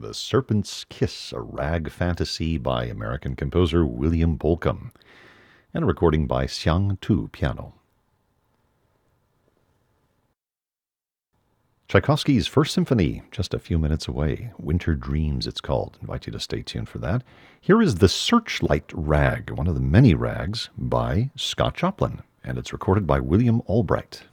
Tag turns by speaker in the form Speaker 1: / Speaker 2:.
Speaker 1: The Serpent's Kiss, a rag fantasy by American composer William Bolcom, and a recording by Xiang Tu piano. Tchaikovsky's First Symphony, just a few minutes away. Winter Dreams, it's called. I invite you to stay tuned for that. Here is the Searchlight Rag, one of the many rags, by Scott Joplin, and it's recorded by William Albright.